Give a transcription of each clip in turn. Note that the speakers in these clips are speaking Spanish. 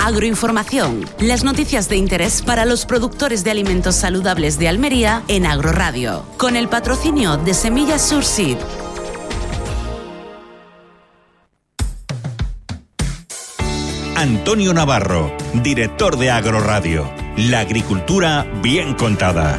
Agroinformación, las noticias de interés para los productores de alimentos saludables de Almería en Agroradio, con el patrocinio de Semillas Surseed. Antonio Navarro, director de Agroradio. La agricultura bien contada.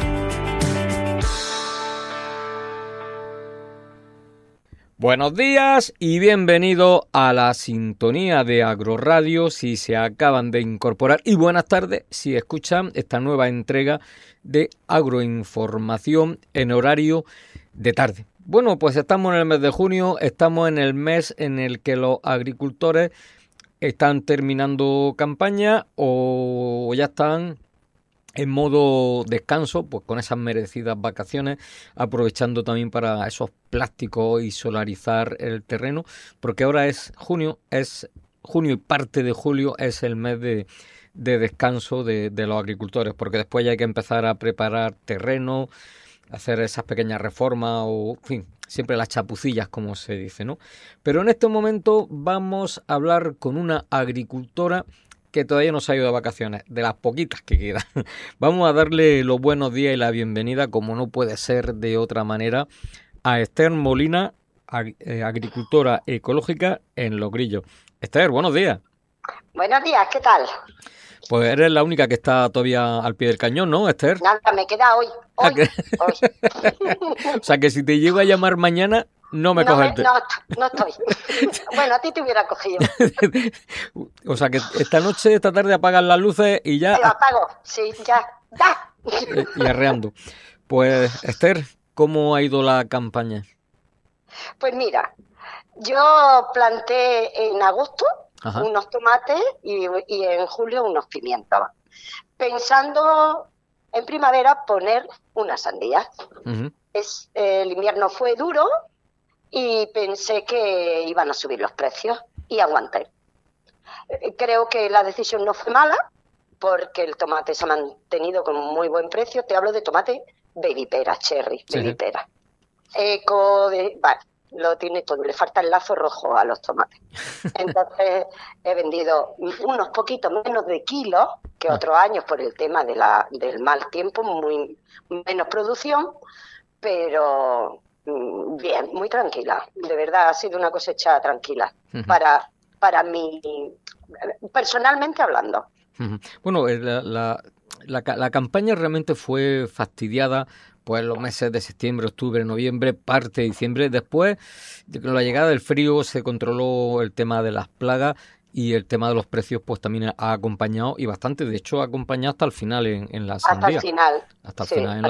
Buenos días y bienvenido a la sintonía de Agroradio si se acaban de incorporar, y buenas tardes si escuchan esta nueva entrega de Agroinformación en horario de tarde. Bueno, pues estamos en el mes de junio, estamos en el mes en el que los agricultores están terminando campaña o ya están en modo descanso, pues con esas merecidas vacaciones, aprovechando también para esos plásticos y solarizar el terreno, porque ahora es junio y parte de julio es el mes de descanso de los agricultores, porque después ya hay que empezar a preparar terreno, hacer esas pequeñas reformas o, en fin, siempre las chapucillas, como se dice, ¿no? Pero en este momento vamos a hablar con una agricultora que todavía no se ha ido de vacaciones, de las poquitas que quedan. Vamos a darle los buenos días y la bienvenida, como no puede ser de otra manera, a Esther Molina, agricultora ecológica en Los Grillos. Esther, buenos días. Buenos días, ¿qué tal? Pues eres la única que está todavía al pie del cañón, ¿no, Esther? Nada, me queda hoy. O sea, que si te llego a llamar mañana, no me coges. No estoy. Bueno, a ti te hubiera cogido. O sea, que esta tarde apagas las luces y ya... Lo apago, sí, ya. Y arreando. Pues, Esther, ¿cómo ha ido la campaña? Pues mira, yo planté en agosto unos tomates y en julio unos pimientos, pensando en primavera poner unas sandías. Uh-huh. El invierno fue duro y pensé que iban a subir los precios y aguanté. Creo que la decisión no fue mala porque el tomate se ha mantenido con un muy buen precio. Te hablo de tomate baby pera, cherry, sí. Baby pera. Lo tiene todo, le falta el lazo rojo a los tomates. Entonces he vendido unos poquitos menos de kilos que otros años por el tema del mal tiempo, menos producción, pero bien, muy tranquila. De verdad ha sido una cosecha tranquila para mí, personalmente hablando. Bueno, la campaña realmente fue fastidiada pues los meses de septiembre, octubre, noviembre, parte de diciembre. Después, con la llegada del frío, se controló el tema de las plagas y el tema de los precios pues también ha acompañado, y bastante, de hecho ha acompañado hasta el final en la sandía. Hasta el final. Hasta el final.